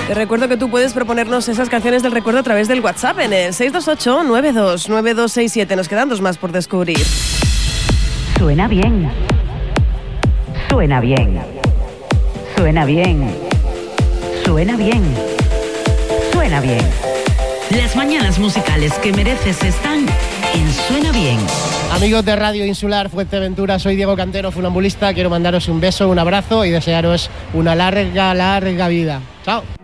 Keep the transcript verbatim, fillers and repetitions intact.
Te recuerdo que tú puedes proponernos esas canciones del recuerdo a través del WhatsApp en el seis dos ocho, nueve dos nueve dos seis siete. Nos quedan dos más por descubrir. Suena bien. Suena bien. Suena bien. Suena bien. Suena bien. Las mañanas musicales que mereces están en Suena Bien. Amigos de Radio Insular Fuerteventura, soy Diego Cantero, funambulista. Quiero mandaros un beso, un abrazo y desearos una larga, larga vida. Chao.